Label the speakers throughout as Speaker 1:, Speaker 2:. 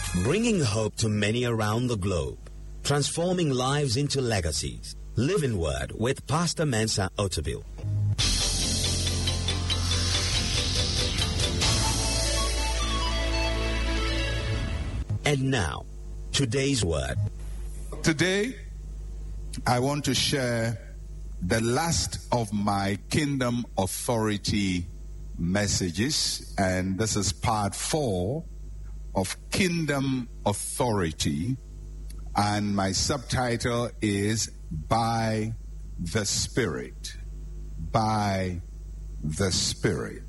Speaker 1: Bringing hope to many around the globe. Transforming lives into legacies. Living Word with Pastor Mensa Otabil. And now, today's word.
Speaker 2: Today, I want to share the last of my Kingdom Authority messages, and this is part 4 of Kingdom Authority, and my subtitle is By the Spirit. By the Spirit.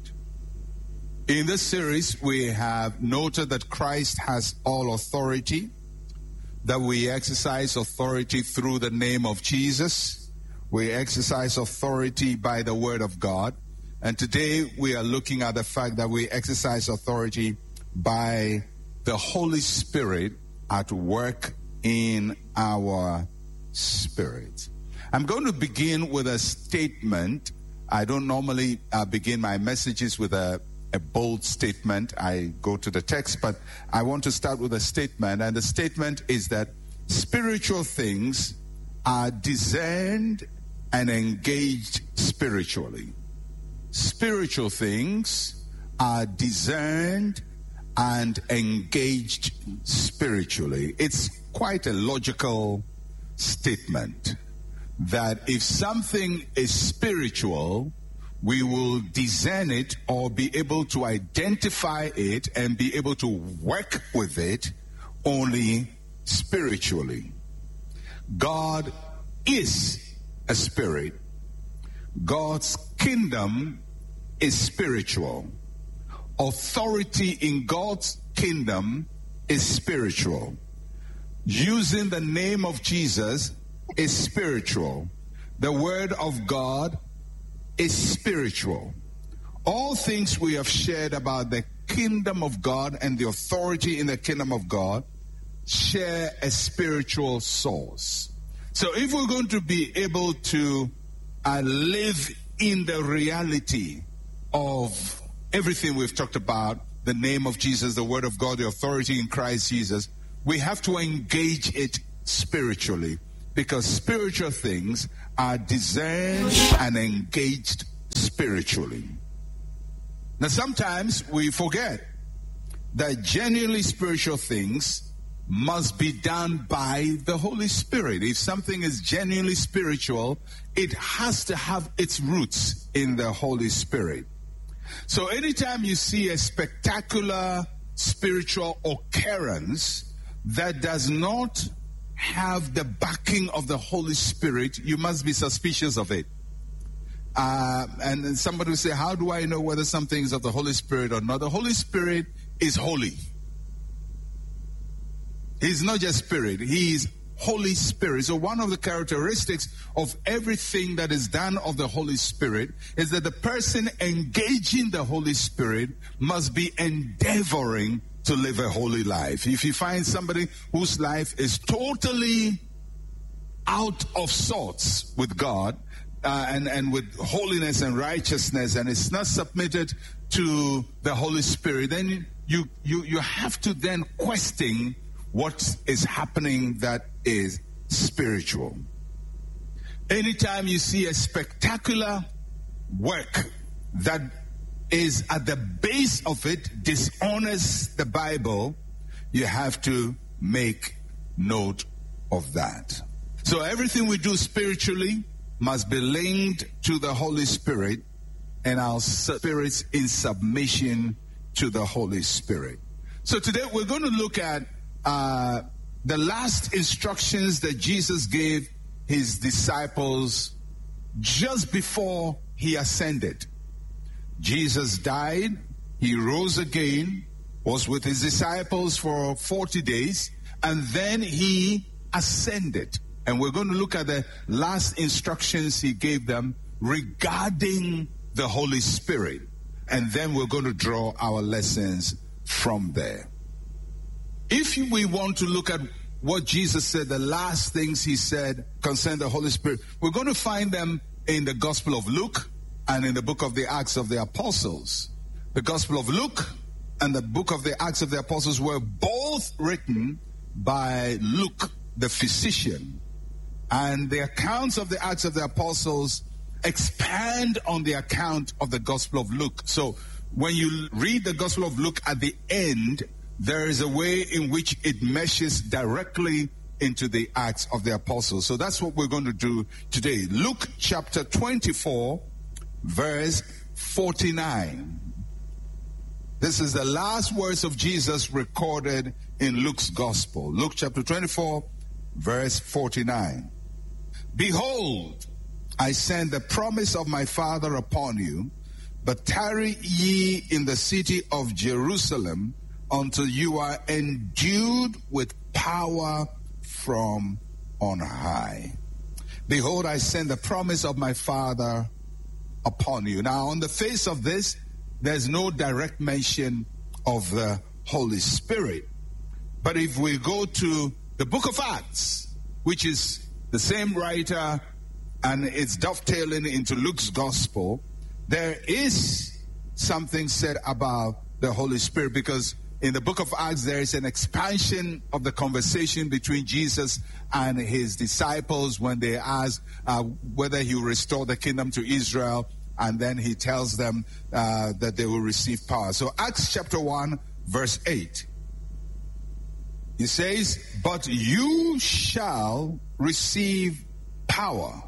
Speaker 2: In this series, we have noted that Christ has all authority, that we exercise authority through the name of Jesus. We exercise authority by the Word of God. And today we are looking at the fact that we exercise authority by the Holy Spirit at work in our spirit. I'm going to begin with a statement. I don't normally begin my messages with a bold statement. I go to the text, but I want to start with a statement. And the statement is that spiritual things are discerned and engaged spiritually. Spiritual things are discerned and engaged spiritually. It's quite a logical statement that if something is spiritual, we will discern it or be able to identify it and be able to work with it only spiritually. God is a spirit. God's kingdom is spiritual. Authority in God's kingdom is spiritual. Using the name of Jesus is spiritual. The word of God is spiritual. All things we have shared about the kingdom of God and the authority in the kingdom of God share a spiritual source. So if we're going to be able to live in the reality of everything we've talked about, the name of Jesus, the word of God, the authority in Christ Jesus, we have to engage it spiritually, because spiritual things are discerned and engaged spiritually. Now, sometimes we forget that genuinely spiritual things must be done by the Holy Spirit. If something is genuinely spiritual, it has to have its roots in the Holy Spirit. So anytime you see a spectacular spiritual occurrence that does not have the backing of the Holy Spirit, you must be suspicious of it. And then somebody will say, how do I know whether something is of the Holy Spirit or not? The Holy Spirit is holy. He's not just spirit, he is Holy Spirit. So one of the characteristics of everything that is done of the Holy Spirit is that the person engaging the Holy Spirit must be endeavoring to live a holy life. If you find somebody whose life is totally out of sorts with God and with holiness and righteousness, and it's not submitted to the Holy Spirit, then you have to then question what is happening that is spiritual. Anytime you see a spectacular work that is at the base of it dishonors the Bible, you have to make note of that. So everything we do spiritually must be linked to the Holy Spirit and our spirits in submission to the Holy Spirit. So today we're going to look at the last instructions that Jesus gave his disciples just before he ascended. Jesus died, he rose again, was with his disciples for 40 days, and then he ascended. And we're going to look at the last instructions he gave them regarding the Holy Spirit. And then we're going to draw our lessons from there. If we want to look at what Jesus said, the last things he said concerning the Holy Spirit, we're going to find them in the Gospel of Luke and in the book of the Acts of the Apostles. The Gospel of Luke and the book of the Acts of the Apostles were both written by Luke, the physician. And the accounts of the Acts of the Apostles expand on the account of the Gospel of Luke. So when you read the Gospel of Luke at the end, there is a way in which it meshes directly into the Acts of the Apostles. So that's what we're going to do today. Luke chapter 24, verse 49. This is the last words of Jesus recorded in Luke's Gospel. Luke chapter 24, verse 49. Behold, I send the promise of my Father upon you, but tarry ye in the city of Jerusalem until you are endued with power from on high. Behold, I send the promise of my Father upon you. Now, on the face of this, there's no direct mention of the Holy Spirit. But if we go to the book of Acts, which is the same writer, and it's dovetailing into Luke's Gospel, there is something said about the Holy Spirit, because in the book of Acts, there is an expansion of the conversation between Jesus and his disciples when they ask whether he will restore the kingdom to Israel, and then he tells them that they will receive power. So Acts chapter 1, verse 8. He says, but you shall receive power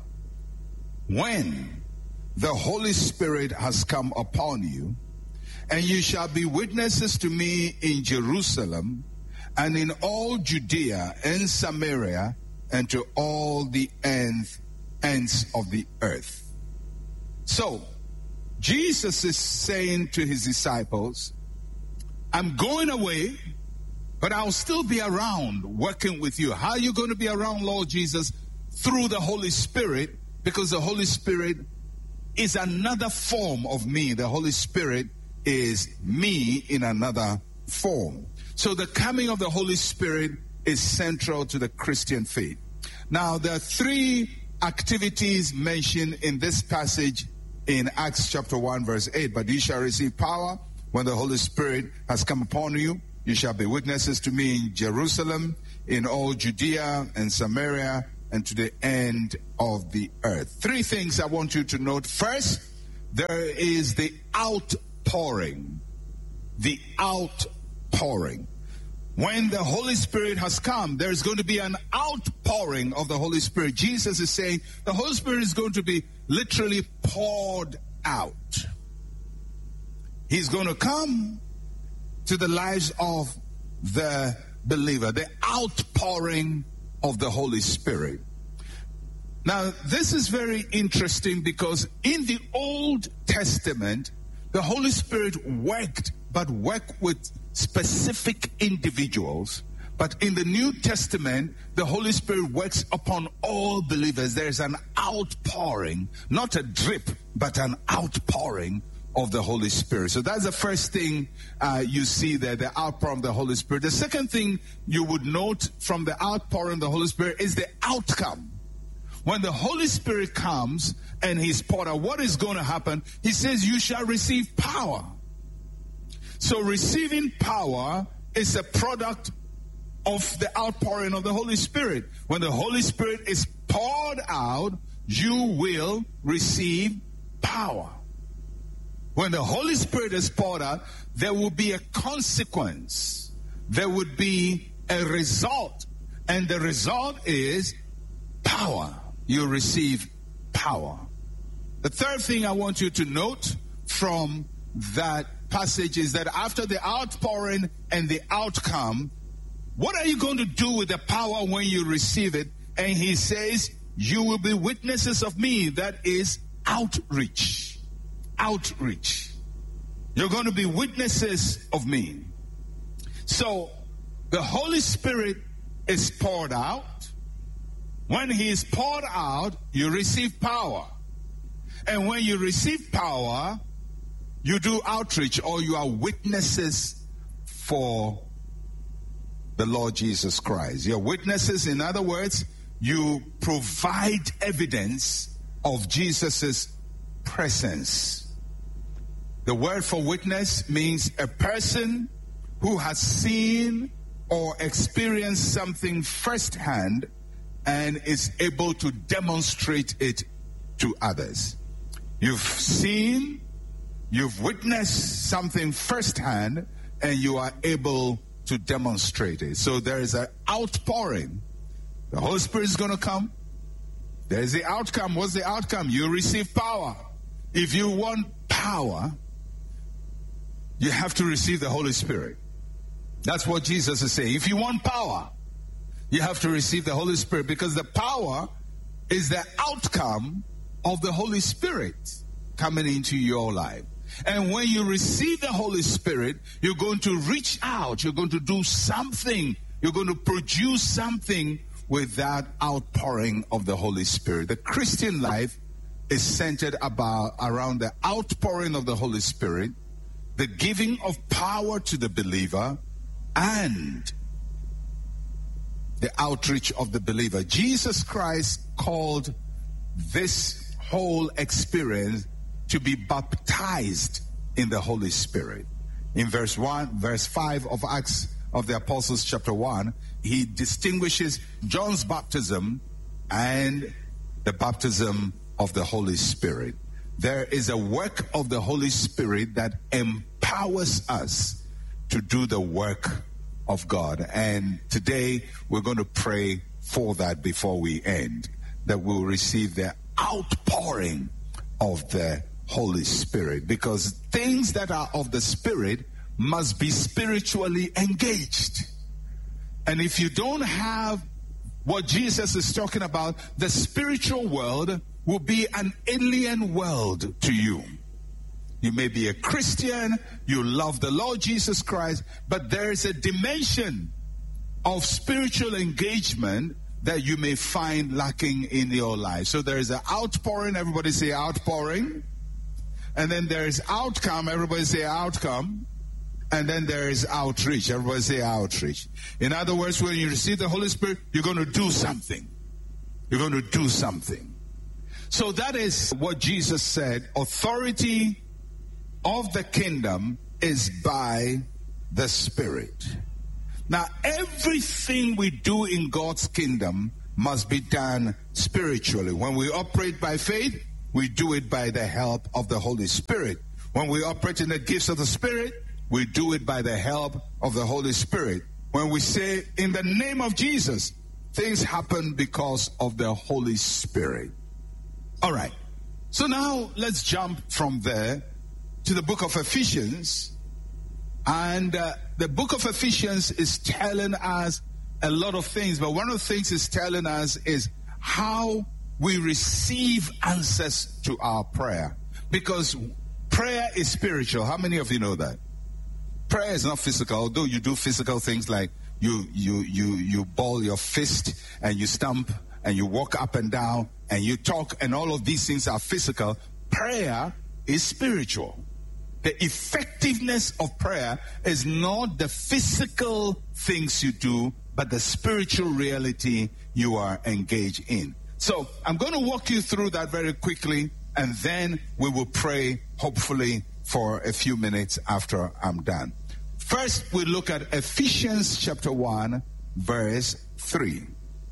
Speaker 2: when the Holy Spirit has come upon you, and you shall be witnesses to me in Jerusalem and in all Judea and Samaria and to all the ends of the earth. So, Jesus is saying to his disciples, I'm going away, but I'll still be around working with you. How are you going to be around, Lord Jesus? Through the Holy Spirit, because the Holy Spirit is another form of me. The Holy Spirit is me in another form. So the coming of the Holy Spirit is central to the Christian faith. Now, there are three activities mentioned in this passage in Acts chapter 1, verse 8. But you shall receive power when the Holy Spirit has come upon you. You shall be witnesses to me in Jerusalem, in all Judea and Samaria, and to the end of the earth. Three things I want you to note. First, there is the outpouring. The outpouring. When the Holy Spirit has come, there's going to be an outpouring of the Holy Spirit. Jesus is saying the Holy Spirit is going to be literally poured out. He's going to come to the lives of the believer. The outpouring of the Holy Spirit. Now, this is very interesting because in the Old Testament, the Holy Spirit worked with specific individuals. But in the New Testament, the Holy Spirit works upon all believers. There's an outpouring, not a drip, but an outpouring of the Holy Spirit. So that's the first thing you see there, the outpouring of the Holy Spirit. The second thing you would note from the outpouring of the Holy Spirit is the outcome. When the Holy Spirit comes and he's poured out, what is going to happen? He says, you shall receive power. So receiving power is a product of the outpouring of the Holy Spirit. When the Holy Spirit is poured out, you will receive power. When the Holy Spirit is poured out, there will be a consequence. There would be a result. And the result is power. You receive power. The third thing I want you to note from that passage is that after the outpouring and the outcome, what are you going to do with the power when you receive it? And he says, you will be witnesses of me. That is outreach. Outreach. You're going to be witnesses of me. So the Holy Spirit is poured out. When he is poured out, you receive power. And when you receive power, you do outreach, or you are witnesses for the Lord Jesus Christ. You're witnesses, in other words, you provide evidence of Jesus's presence. The word for witness means a person who has seen or experienced something firsthand and is able to demonstrate it to others. You've seen, you've witnessed something firsthand, and you are able to demonstrate it. So there is an outpouring. The Holy Spirit is going to come. There's the outcome. What's the outcome? You receive power. If you want power, you have to receive the Holy Spirit. That's what Jesus is saying. If you want power, you have to receive the Holy Spirit, because the power is the outcome of the Holy Spirit coming into your life. And when you receive the Holy Spirit, you're going to reach out. You're going to do something. You're going to produce something with that outpouring of the Holy Spirit. The Christian life is centered around the outpouring of the Holy Spirit, the giving of power to the believer, and the outreach of the believer. Jesus Christ called this whole experience to be baptized in the Holy Spirit. In verse 5 of Acts of the Apostles chapter 1, he distinguishes John's baptism and the baptism of the Holy Spirit. There is a work of the Holy Spirit that empowers us to do the work of God. And today we're going to pray for that before we end, that we'll receive the outpouring of the Holy Spirit, because things that are of the Spirit must be spiritually engaged. And if you don't have what Jesus is talking about, the spiritual world will be an alien world to you. You may be a Christian, you love the Lord Jesus Christ, but there is a dimension of spiritual engagement that you may find lacking in your life. So there is an outpouring, everybody say outpouring. And then there is outcome, everybody say outcome. And then there is outreach, everybody say outreach. In other words, when you receive the Holy Spirit, you're going to do something. You're going to do something. So that is what Jesus said. Authority of the kingdom is by the Spirit. Now, everything we do in God's kingdom must be done spiritually. When we operate by faith, we do it by the help of the Holy Spirit. When we operate in the gifts of the Spirit, we do it by the help of the Holy Spirit. When we say, in the name of Jesus, things happen because of the Holy Spirit. All right. So now let's jump from there to the book of Ephesians. And the book of Ephesians is telling us a lot of things. But one of the things it's telling us is how we receive answers to our prayer. Because prayer is spiritual. How many of you know that? Prayer is not physical, although you do physical things like you ball your fist and you stamp and you walk up and down and you talk, and all of these things are physical. Prayer is spiritual. The effectiveness of prayer is not the physical things you do, but the spiritual reality you are engaged in. So I'm going to walk you through that very quickly, and then we will pray, hopefully, for a few minutes after I'm done. First, we look at Ephesians chapter 1, verse 3.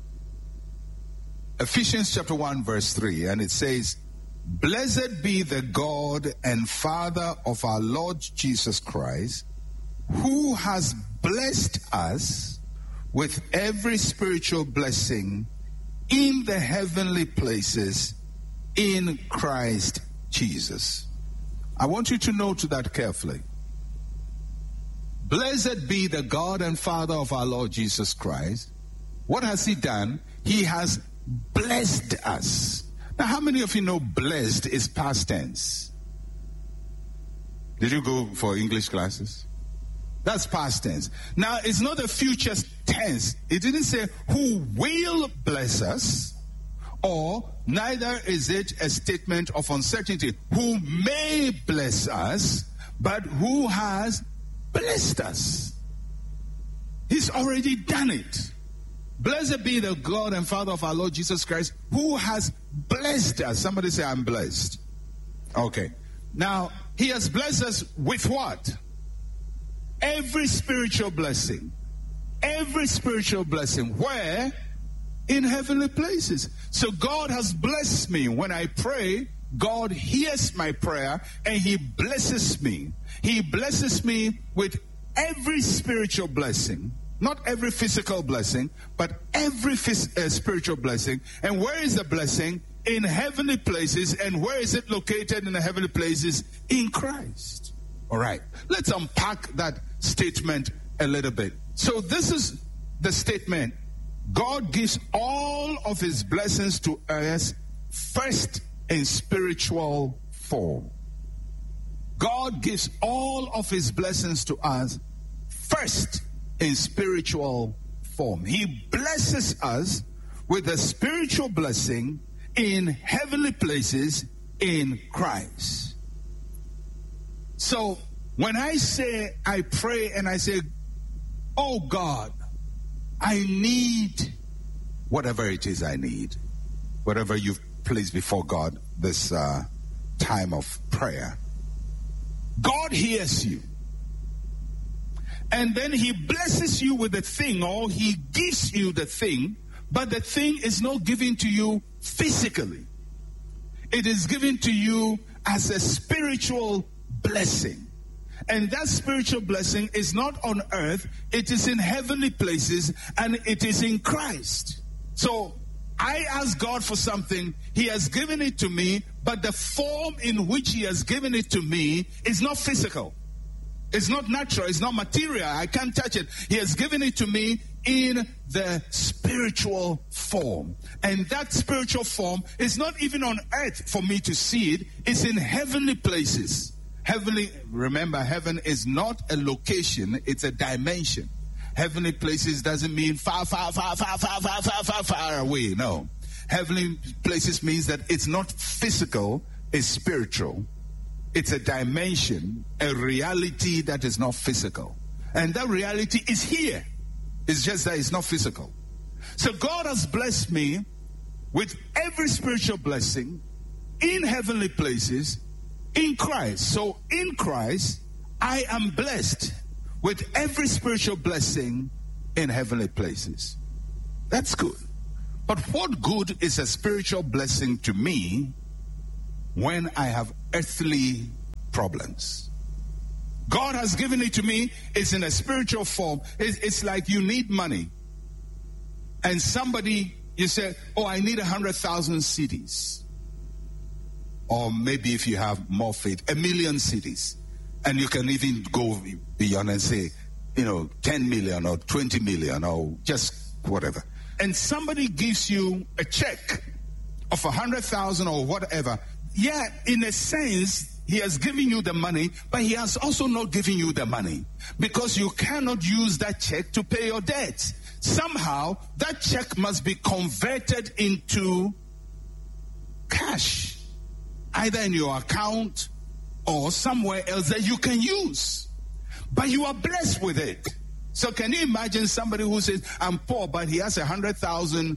Speaker 2: Ephesians chapter 1, verse 3, and it says, "Blessed be the God and Father of our Lord Jesus Christ, who has blessed us with every spiritual blessing in the heavenly places in Christ Jesus." I want you to note that carefully. Blessed be the God and Father of our Lord Jesus Christ. What has he done? He has blessed us. Now, how many of you know blessed is past tense? Did you go for English classes? That's past tense. Now, it's not a future tense. It didn't say who will bless us, or neither is it a statement of uncertainty. Who may bless us, but who has blessed us. He's already done it. Blessed be the God and Father of our Lord Jesus Christ, who has blessed us. Somebody say, I'm blessed. Okay. Now, he has blessed us with what? Every spiritual blessing. Every spiritual blessing. Where? In heavenly places. So God has blessed me. When I pray, God hears my prayer and he blesses me. He blesses me with every spiritual blessing. Not every physical blessing, but every spiritual blessing. And where is the blessing? In heavenly places. And where is it located in the heavenly places? In Christ. All right. Let's unpack that statement a little bit. So this is the statement. God gives all of his blessings to us first in spiritual form. God gives all of his blessings to us first in spiritual form. He blesses us with a spiritual blessing in heavenly places in Christ. So when I pray and I say, oh God, I need whatever it is I need, whatever you've placed before God this time of prayer, God hears you. And then he blesses you with the thing, or he gives you the thing, but the thing is not given to you physically. It is given to you as a spiritual blessing. And that spiritual blessing is not on earth, it is in heavenly places, and it is in Christ. So I ask God for something, he has given it to me, but the form in which he has given it to me is not physical. It's not natural, it's not material, I can't touch it. He has given it to me in the spiritual form. And that spiritual form is not even on earth for me to see it, it's in heavenly places. Remember, heaven is not a location, it's a dimension. Heavenly places doesn't mean far away, no. Heavenly places means that it's not physical, it's spiritual. It's a dimension, a reality that is not physical. And that reality is here. It's just that it's not physical. So God has blessed me with every spiritual blessing in heavenly places in Christ. So in Christ, I am blessed with every spiritual blessing in heavenly places. That's good. But what good is a spiritual blessing to me when I have earthly problems? God has given it to me. It's in a spiritual form. It's like you need money. And somebody, you say, oh, I need 100,000 cedis. Or maybe if you have more faith, 1 million cedis. And you can even go beyond and say, 10 million or 20 million or just whatever. And somebody gives you a check of 100,000 or whatever. Yeah, in a sense, he has given you the money, but he has also not given you the money because you cannot use that check to pay your debts. Somehow, that check must be converted into cash, either in your account or somewhere else that you can use. But you are blessed with it. So can you imagine somebody who says, I'm poor, but he has 100,000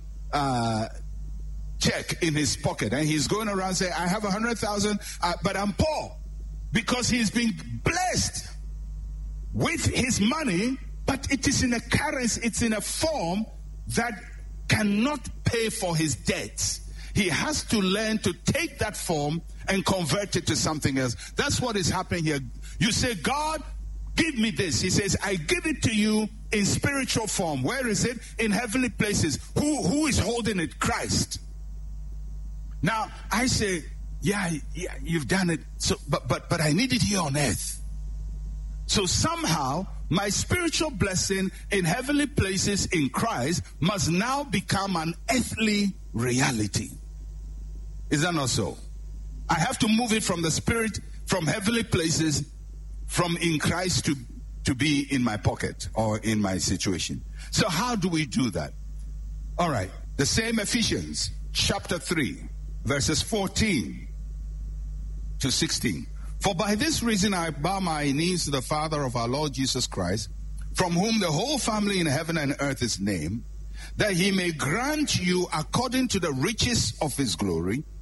Speaker 2: check in his pocket, and he's going around saying, I have 100,000, but I'm poor, because he's been blessed with his money, but it is in a currency, it's in a form that cannot pay for his debts. He has to learn to take that form and convert it to something else. That's what is happening here. You say, God, give me this. He says, I give it to you in spiritual form. Where is it? In heavenly places. Who is holding it? Christ. Now, I say, yeah, you've done it. So, but I need it here on earth. So somehow, my spiritual blessing in heavenly places in Christ must now become an earthly reality. Is that not so? I have to move it from the spirit, from heavenly places, from in Christ to be in my pocket or in my situation. So how do we do that? All right. The same Ephesians chapter 3. Verses 14 to 16. For by this reason I bow my knees to the Father of our Lord Jesus Christ, from whom the whole family in heaven and earth is named, that he may grant you according to the riches of his glory,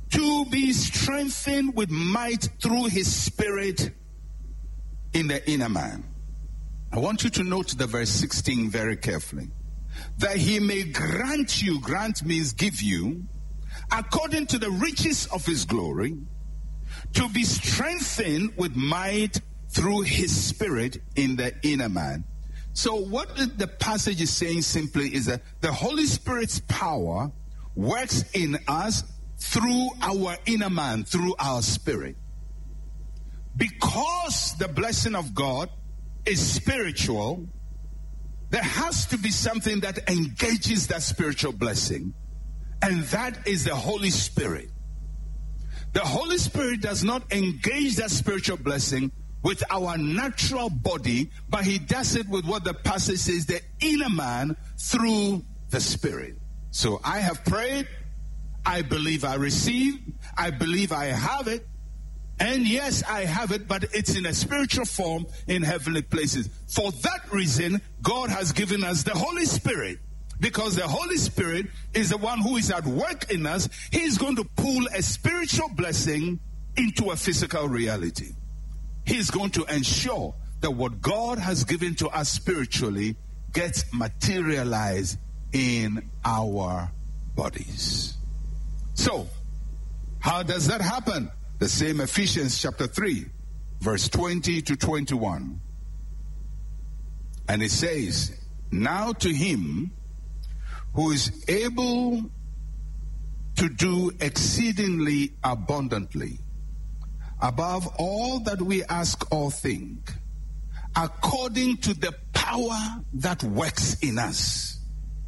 Speaker 2: to be strengthened with might through his Spirit in the inner man. I want you to note the verse 16 very carefully. That he may grant you, grant means give you, according to the riches of his glory, to be strengthened with might through his Spirit in the inner man. So what the passage is saying simply is that the Holy Spirit's power works in us through our inner man, through our spirit. Because the blessing of God is spiritual, there has to be something that engages that spiritual blessing, and that is the Holy Spirit. The Holy Spirit does not engage that spiritual blessing with our natural body, but he does it with what the passage says, the inner man, through the Spirit. So I have prayed, I believe I received, I believe I have it, and yes, I have it, but it's in a spiritual form in heavenly places. For that reason, God has given us the Holy Spirit, because the Holy Spirit is the one who is at work in us. He is going to pull a spiritual blessing into a physical reality. He is going to ensure that what God has given to us spiritually gets materialized in our bodies. So, how does that happen? The same Ephesians chapter 3, verse 20 to 21. And it says, now to him who is able to do exceedingly abundantly, above all that we ask or think, according to the power that works in us.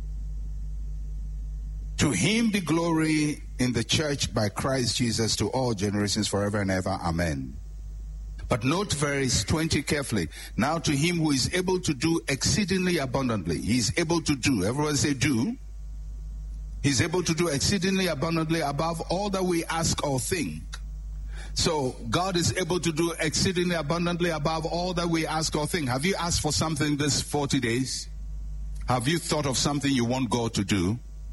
Speaker 2: To him be glory in the church by Christ Jesus to all generations forever and ever. Amen. But note verse 20 carefully. Now to him who is able to do exceedingly abundantly. He is able to do. Everyone say do. He's able to do exceedingly abundantly above all that we ask or think. So God is able to do exceedingly abundantly above all that we ask or think. Have you asked for something this 40 days? Have you thought of something you want God to do?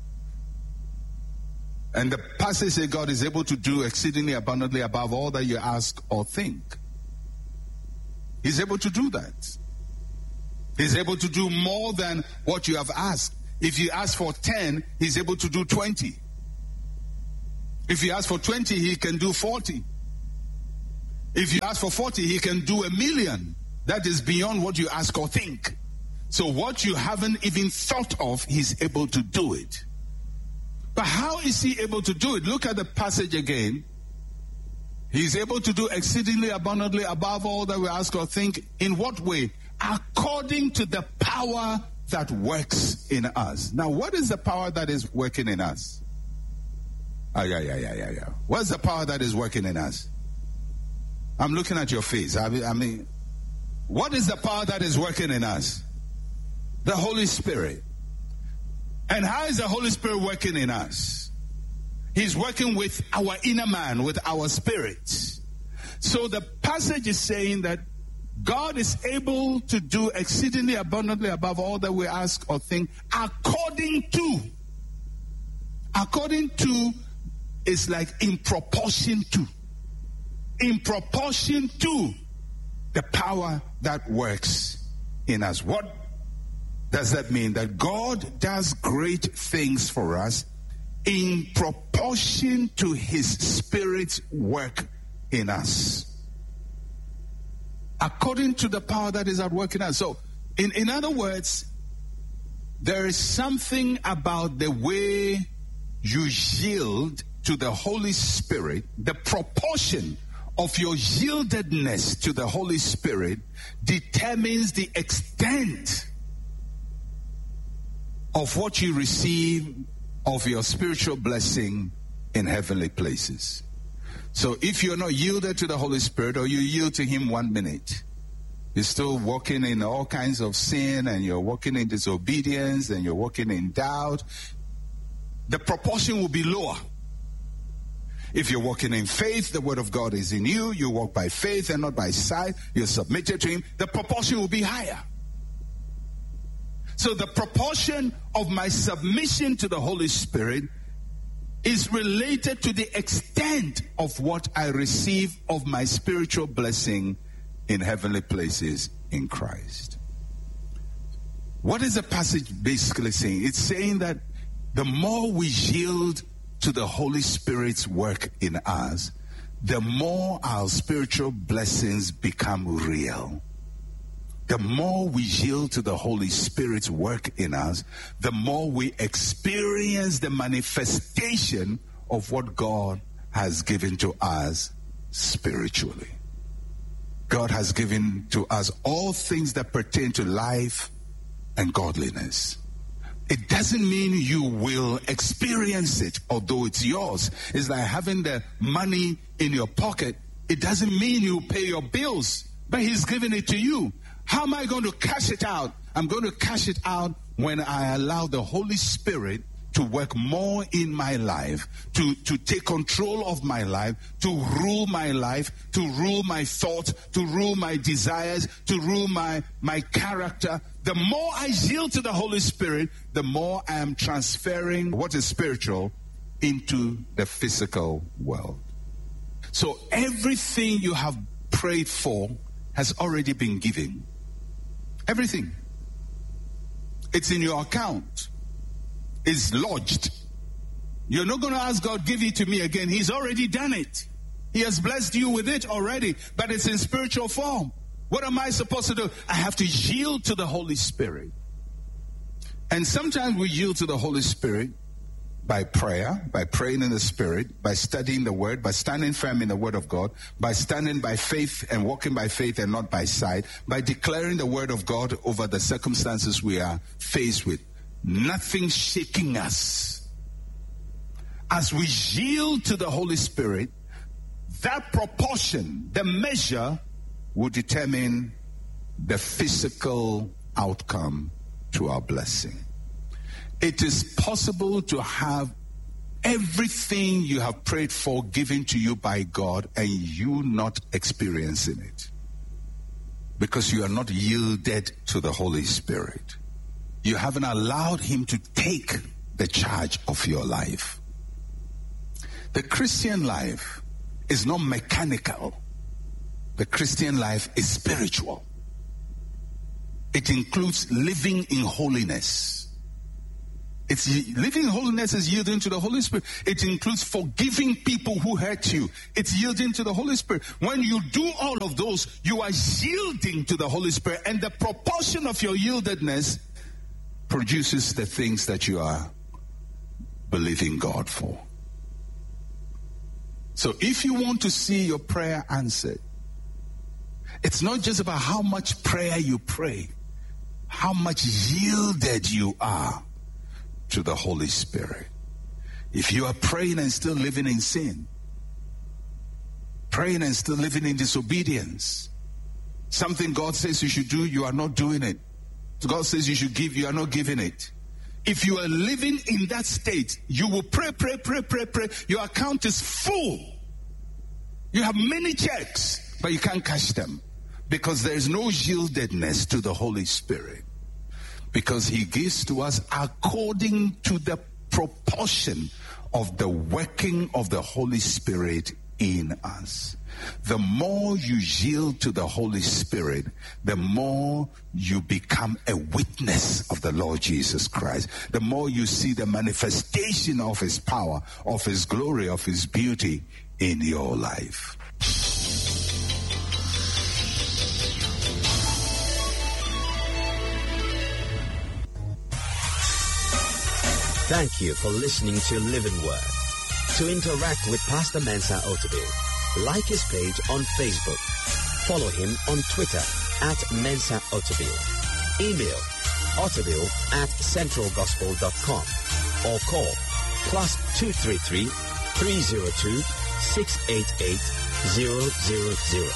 Speaker 2: And the passage says God is able to do exceedingly abundantly above all that you ask or think. He's able to do that. He's able to do more than what you have asked. If you ask for 10, he's able to do 20. If you ask for 20, he can do 40. If you ask for 40, he can do 1,000,000. That is beyond what you ask or think. So what you haven't even thought of, he's able to do it. But how is he able to do it? Look at the passage again. He's able to do exceedingly abundantly above all that we ask or think. In what way? According to the power that works in us. Now, what is the power that is working in us? What's the power that is working in us? I'm looking at your face. I mean, what is the power that is working in us? The Holy Spirit. And how is the Holy Spirit working in us? He's working with our inner man, with our spirit. So the passage is saying that God is able to do exceedingly abundantly above all that we ask or think, according to. According to is like in proportion to. In proportion to the power that works in us. What does that mean? That God does great things for us in proportion to his Spirit's work in us. According to the power that is at work in us. So, in other words, there is something about the way you yield to the Holy Spirit, the proportion of your yieldedness to the Holy Spirit determines the extent of what you receive of your spiritual blessing in heavenly places. So if you're not yielded to the Holy Spirit, or you yield to him 1 minute, you're still walking in all kinds of sin, and you're walking in disobedience, and you're walking in doubt, the proportion will be lower. If you're walking in faith, the word of God is in you, you walk by faith and not by sight, you're submitted to him, the proportion will be higher. So the proportion of my submission to the Holy Spirit is related to the extent of what I receive of my spiritual blessing in heavenly places in Christ. What is the passage basically saying? It's saying that the more we yield to the Holy Spirit's work in us, the more our spiritual blessings become real. The more we yield to the Holy Spirit's work in us, the more we experience the manifestation of what God has given to us spiritually. God has given to us all things that pertain to life and godliness. It doesn't mean you will experience it, although it's yours. It's like having the money in your pocket. It doesn't mean you pay your bills, but He's given it to you. How am I going to cash it out? I'm going to cash it out when I allow the Holy Spirit to work more in my life, to take control of my life, to rule my life, to rule my thoughts, to rule my desires, to rule my character. The more I yield to the Holy Spirit, the more I am transferring what is spiritual into the physical world. So everything you have prayed for has already been given. Everything. It's in your account. It's lodged. You're not going to ask God, give it to me again. He's already done it. He has blessed you with it already, but it's in spiritual form. What am I supposed to do? I have to yield to the Holy Spirit. And sometimes we yield to the Holy Spirit by prayer, by praying in the Spirit, by studying the Word, by standing firm in the Word of God, by standing by faith and walking by faith and not by sight, by declaring the Word of God over the circumstances we are faced with. Nothing shaking us. As we yield to the Holy Spirit, that proportion, the measure, will determine the physical outcome to our blessing. It is possible to have everything you have prayed for given to you by God and you not experiencing it because you are not yielded to the Holy Spirit. You haven't allowed Him to take the charge of your life. The Christian life is not mechanical. The Christian life is spiritual. It includes living in holiness. It's living in holiness is yielding to the Holy Spirit. It includes forgiving people who hurt you. It's yielding to the Holy Spirit. When you do all of those, you are yielding to the Holy Spirit, and the proportion of your yieldedness produces the things that you are believing God for. So if you want to see your prayer answered, it's not just about how much prayer you pray, how much yielded you are to the Holy Spirit. If you are praying and still living in sin, praying and still living in disobedience, something God says you should do, you are not doing it. God says you should give, you are not giving it. If you are living in that state, you will pray. Your account is full. You have many checks, but you can't cash them because there is no yieldedness to the Holy Spirit. Because He gives to us according to the proportion of the working of the Holy Spirit in us. The more you yield to the Holy Spirit, the more you become a witness of the Lord Jesus Christ. The more you see the manifestation of His power, of His glory, of His beauty in your life.
Speaker 1: Thank you for listening to Living Word. To interact with Pastor Mensa Otabil, like his page on Facebook. Follow him on Twitter @Mensa Otabil. Email otabil@centralgospel.com or call +233 302 688 000.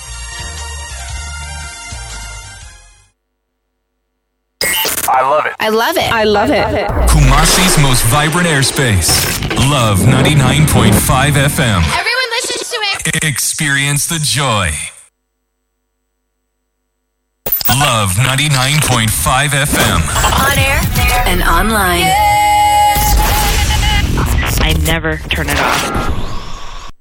Speaker 3: I love it.
Speaker 4: I love it. I love it.
Speaker 3: Kumasi's most vibrant airspace. Love 99.5 FM.
Speaker 4: Everyone listens to it.
Speaker 3: Experience the joy. Love 99.5 FM.
Speaker 4: On air and online.
Speaker 5: I never turn it off.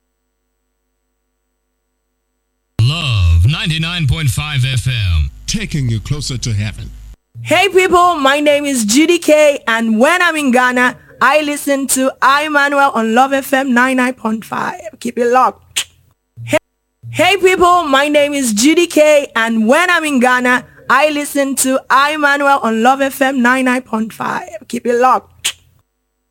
Speaker 6: Love 99.5 FM, taking you closer to heaven.
Speaker 7: Hey people, my name is Judy K, and when I'm in Ghana, I listen to Emmanuel on Love FM 99.5. Keep it locked. Hey people, my name is Judy K, and when I'm in Ghana, I listen to Emmanuel on Love FM 99.5. Keep it locked.